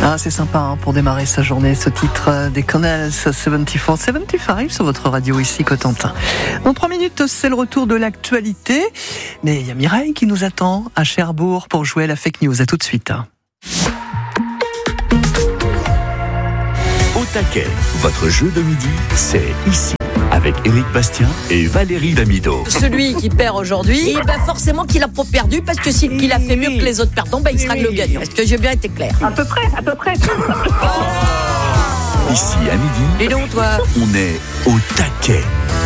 Ah, c'est sympa pour démarrer sa journée, ce titre des Connells 74-75 sur votre radio ici, Cotentin. Dans 3 minutes, c'est le retour de l'actualité. Mais il y a Mireille qui nous attend à Cherbourg pour jouer à la fake news. À tout de suite. Au taquet, votre jeu de midi, c'est ici. Avec Éric Bastien et Valérie Damido. Celui qui perd aujourd'hui, forcément qu'il a pas perdu, parce que s'il a fait mieux que les autres perdants, il sera le gagnant. Est-ce que j'ai bien été clair? À peu près. Ici à midi, Et donc toi? on est au taquet.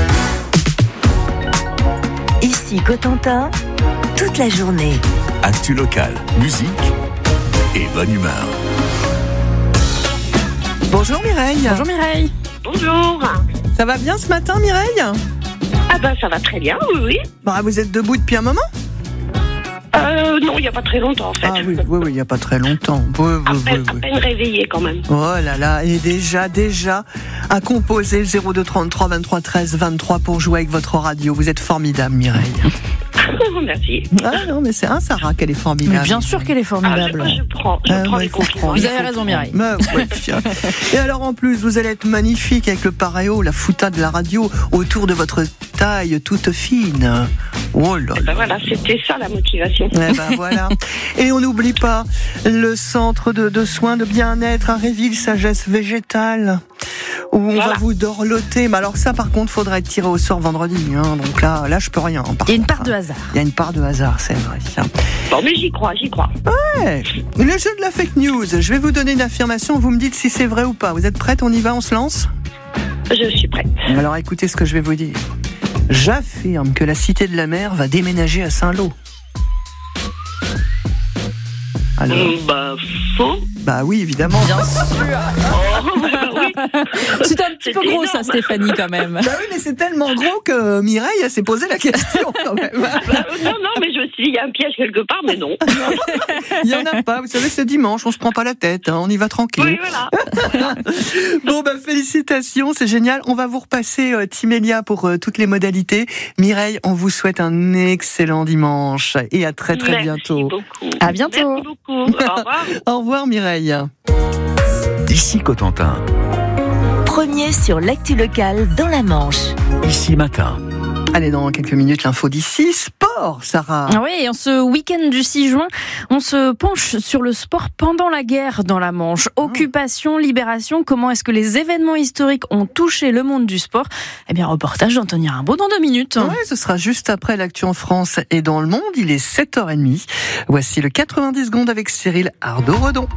Ici Cotentin, toute la journée. Actu local, musique et bonne humeur. Bonjour Mireille. Bonjour Mireille. Bonjour. Ça va bien ce matin, Mireille? Ah ben ça va très bien, oui. Bah, vous êtes debout depuis un moment? Non, il n'y a pas très longtemps en fait. Ah oui, il n'y a pas très longtemps. Oui. À peine réveillée quand même. Oh là là, et déjà à composer le 02 33 23 13 23 pour jouer avec votre radio. Vous êtes formidable, Mireille. Merci. Ah non, mais c'est un Sarah qu'elle est formidable. Mais bien sûr qu'elle est formidable. Je prends les compliments. Vous avez raison Mireille. Et alors en plus, vous allez être magnifique avec le paréo, la foutade de la radio autour de votre taille toute fine. Oh là là. Ben voilà, c'était ça la motivation. Eh ben voilà. Et on n'oublie pas le centre de soins de bien-être à Réville, Sagesse Végétale, où on va vous dorloter. Mais alors ça, par contre, faudra être tiré au sort vendredi. Donc là, je peux rien. Il y a une part de hasard. Il y a une part de hasard, c'est vrai. Bon, mais j'y crois. Ouais. Le jeu de la fake news. Je vais vous donner une affirmation. Vous me dites si c'est vrai ou pas. Vous êtes prête? On y va, on se lance? Je suis prête. Alors écoutez ce que je vais vous dire. J'affirme que la Cité de la Mer va déménager à Saint-Lô. Alors, Faux. bah oui, évidemment. Bien sûr. Oui. C'est un petit peu gros énorme. ça Stéphanie quand même. Bah oui, mais c'est tellement gros que Mireille elle s'est posé la question quand même. Non, mais je me suis dit, il y a un piège quelque part, mais non. Il n'y en a pas, vous savez, c'est dimanche, on se prend pas la tête, on y va tranquille. Oui, voilà. Bon, félicitations, c'est génial. On va vous repasser Timélia pour toutes les modalités. Mireille, on vous souhaite un excellent dimanche et à très très bientôt. Merci beaucoup. À bientôt. Merci beaucoup. Au revoir. Au revoir Mireille. Ici Cotentin, Premier sur l'actu locale dans la Manche. ici matin. Allez, dans quelques minutes, l'info d'ici, sport, Sarah. Oui, et en ce week-end du 6 juin, on se penche sur le sport pendant la guerre dans la Manche. Occupation, libération, comment est-ce que les événements historiques ont touché le monde du sport? Eh bien, reportage d'Anthony Rimbaud dans 2 minutes. Ouais, ce sera juste après l'actu en France et dans le monde. Il est 7h30. Voici le 90 secondes avec Cyril Ardo-Redon.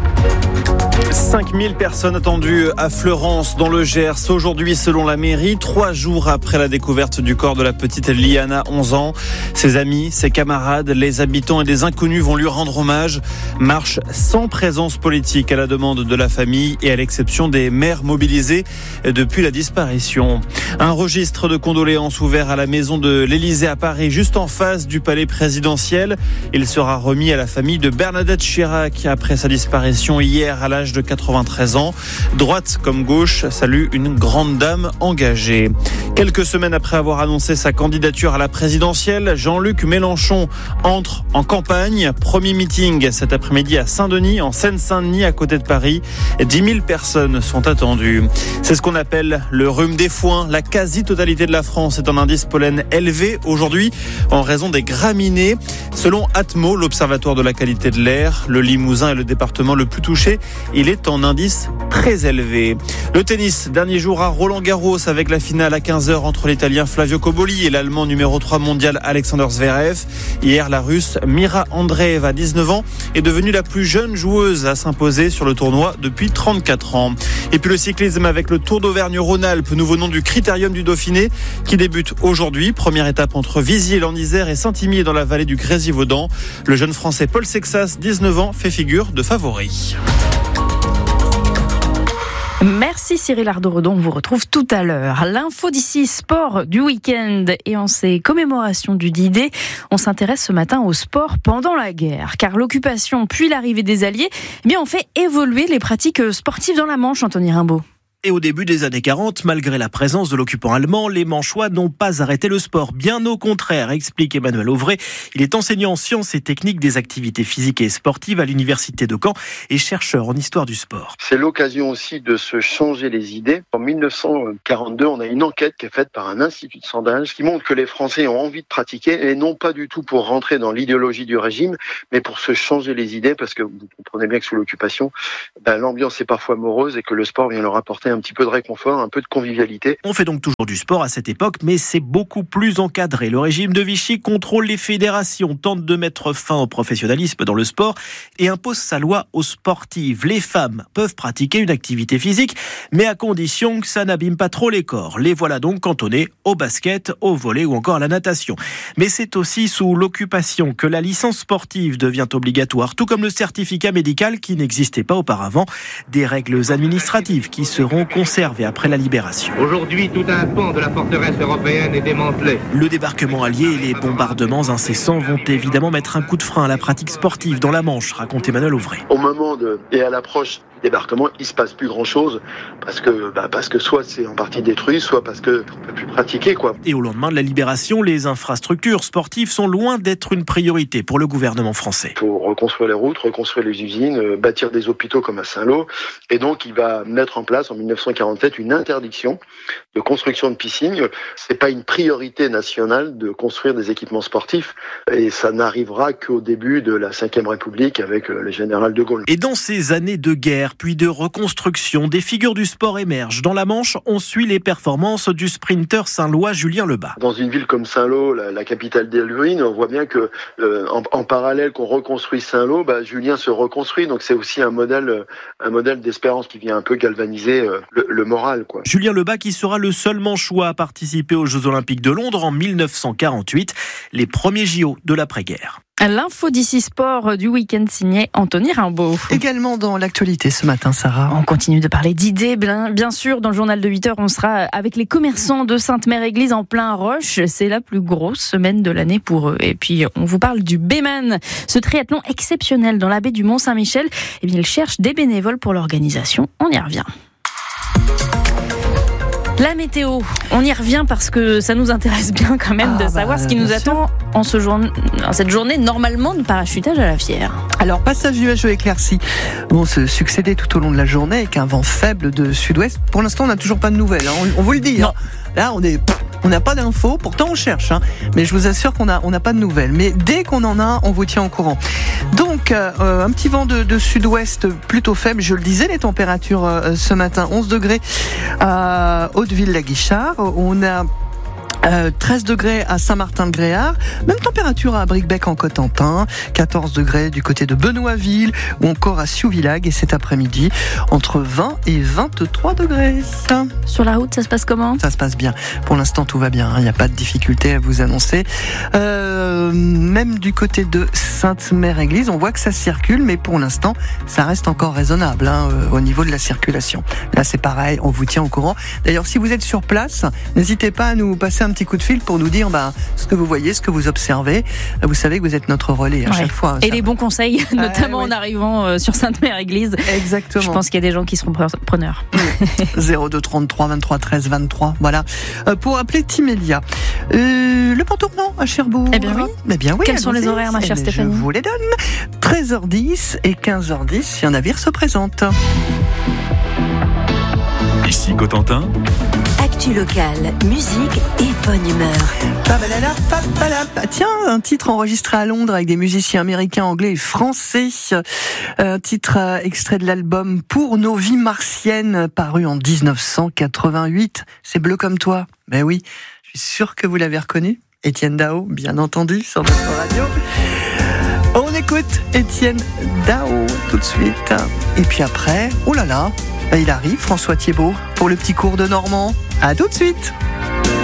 5000 personnes attendues à Fleurance dans le Gers aujourd'hui selon la mairie, 3 jours après la découverte du corps de la petite Liana, 11 ans. Ses amis, ses camarades, les habitants et des inconnus vont lui rendre hommage. Marche sans présence politique à la demande de la famille et à l'exception des maires mobilisés depuis la disparition. Un registre de condoléances ouvert à la maison de l'Élysée à Paris, juste en face du palais présidentiel. Il sera remis à la famille de Bernadette Chirac après sa disparition hier à l'âge de 93 ans. Droite comme gauche salue une grande dame engagée. Quelques semaines après avoir annoncé sa candidature à la présidentielle, Jean-Luc Mélenchon entre en campagne. Premier meeting cet après-midi à Saint-Denis, en Seine-Saint-Denis, à côté de Paris. 10 000 personnes sont attendues. C'est ce qu'on appelle le rhume des foins. La quasi-totalité de la France est en indice pollen élevé aujourd'hui en raison des graminées. Selon Atmo, l'Observatoire de la qualité de l'air, le Limousin est le département le plus touché. Il est en indice très élevé. Le tennis, dernier jour à Roland-Garros avec la finale à 15h entre l'Italien Flavio Cobolli et l'Allemand numéro 3 mondial Alexander Zverev. Hier, la Russe Mira Andreeva, 19 ans, est devenue la plus jeune joueuse à s'imposer sur le tournoi depuis 34 ans. Et puis le cyclisme avec le Tour d'Auvergne-Rhône-Alpes, nouveau nom du Critérium du Dauphiné, qui débute aujourd'hui. Première étape entre Viziers-Lannisère et Saint-Imier dans la vallée du Grésivaudan. Le jeune Français Paul Sexas, 19 ans, fait figure de favori. Merci Cyril Ardo-Redon, on vous retrouve tout à l'heure. L'info d'ici, sport du week-end et en ces commémorations du D-Day, on s'intéresse ce matin au sport pendant la guerre. Car l'occupation puis l'arrivée des Alliés, ont fait évoluer les pratiques sportives dans la Manche, Anthony Rimbaud. Et au début des années 40, malgré la présence de l'occupant allemand, les Manchois n'ont pas arrêté le sport. Bien au contraire, explique Emmanuel Auvray. Il est enseignant en sciences et techniques des activités physiques et sportives à l'université de Caen et chercheur en histoire du sport. C'est l'occasion aussi de se changer les idées. En 1942, on a une enquête qui est faite par un institut de sondage qui montre que les Français ont envie de pratiquer et non pas du tout pour rentrer dans l'idéologie du régime, mais pour se changer les idées parce que vous comprenez bien que sous l'occupation, l'ambiance est parfois morose et que le sport vient leur apporter un petit peu de réconfort, un peu de convivialité. On fait donc toujours du sport à cette époque, mais c'est beaucoup plus encadré. Le régime de Vichy contrôle les fédérations, tente de mettre fin au professionnalisme dans le sport et impose sa loi aux sportives. Les femmes peuvent pratiquer une activité physique, mais à condition que ça n'abîme pas trop les corps. Les voilà donc cantonnés au basket, au volley ou encore à la natation. Mais c'est aussi sous l'occupation que la licence sportive devient obligatoire, tout comme le certificat médical qui n'existait pas auparavant. Des règles administratives qui seront conservées après la libération. Aujourd'hui, tout un pan de la forteresse européenne est démantelé. Le débarquement allié et les bombardements incessants vont évidemment mettre un coup de frein à la pratique sportive dans la Manche, raconte Emmanuel Auvray. Au moment et à l'approche du débarquement, il se passe plus grand chose parce que soit c'est en partie détruit, soit parce que on peut plus pratiquer, quoi. Et au lendemain de la libération, les infrastructures sportives sont loin d'être une priorité pour le gouvernement français. Il faut reconstruire les routes, reconstruire les usines, bâtir des hôpitaux comme à Saint-Lô. Et donc, il va mettre en place en 1947 une interdiction de construction de piscines. C'est pas une priorité nationale de construire des équipements sportifs. Et ça n'arrivera qu'au début de la Ve République avec le général de Gaulle. Et dans ces années de guerre, puis de reconstruction, des figures du sport émergent. Dans la Manche, on suit les performances du sprinter saint-lois Julien Lebas. Dans une ville comme Saint-Lô, la capitale des ruines, on voit bien que en parallèle qu'on reconstruit Saint-Lô, Julien se reconstruit. Donc c'est aussi un modèle d'espérance qui vient un peu galvaniser le moral, quoi. Julien Lebas qui sera le seul Manchois à participer aux Jeux Olympiques de Londres en 1948, les premiers JO de l'après-guerre. L'info d'ici sport du week-end signé Anthony Rimbaud. Également dans l'actualité ce matin, Sarah. On continue de parler d'idées. Bien sûr, dans le journal de 8h, on sera avec les commerçants de Sainte-Mère-Église en plein rush. C'est la plus grosse semaine de l'année pour eux. Et puis, on vous parle du Bayman, ce triathlon exceptionnel dans la baie du Mont-Saint-Michel. Eh bien, ils cherchent des bénévoles pour l'organisation. On y revient. La météo, on y revient parce que ça nous intéresse bien quand même de savoir ce qui nous attend en cette journée normalement de parachutage à la Fière. Alors, passage nuageux éclairci vont se succéder tout au long de la journée avec un vent faible de sud-ouest. Pour l'instant, on n'a toujours pas de nouvelles, hein. On vous le dit. Hein. Là, on n'a pas d'infos, pourtant on cherche, hein. Mais je vous assure qu'on n'a pas de nouvelles. Mais dès qu'on en a, on vous tient au courant. Donc, un petit vent de sud-ouest plutôt faible, je le disais, les températures ce matin, 11 degrés à Hauteville-la-Guichard. On a 13 degrés à Saint-Martin-de-Gréard, même température à Bricbec en Cotentin, 14 degrés du côté de Benoîtville ou encore à Siouvillage, et cet après-midi entre 20 et 23 degrés. Sur la route, ça se passe comment ? Ça se passe bien. Pour l'instant, tout va bien. Il n'y a pas de difficulté à vous annoncer. Même du côté de Sainte-Mère-Église, on voit que ça circule, mais pour l'instant, ça reste encore raisonnable au niveau de la circulation. Là, c'est pareil, on vous tient au courant. D'ailleurs, si vous êtes sur place, n'hésitez pas à nous passer un petit coup de fil pour nous dire ce que vous voyez, ce que vous observez. Vous savez que vous êtes notre relais à chaque fois. Et les bons conseils, notamment en arrivant sur Sainte-Mère-Église. Exactement. Je pense qu'il y a des gens qui seront preneurs. 02 33 23 13 23. Voilà. Pour appeler Timélia. Le pont tournant à Cherbourg. Eh bien oui. Quels sont les horaires, ma chère Stéphanie ? Je vous les donne. 13h10 et 15h10 si un navire se présente. Ici Cotentin. Actu locale, musique et bonne humeur. Tiens, un titre enregistré à Londres avec des musiciens américains, anglais et français. Un titre extrait de l'album Pour nos vies martiennes, paru en 1988. C'est Bleu comme toi. Ben oui, je suis sûr que vous l'avez reconnu. Étienne Dao, bien entendu, sur notre radio. On écoute Étienne Dao tout de suite. Et puis après, oh là là, il arrive François Thiebaud pour le petit cours de Normand. À tout de suite.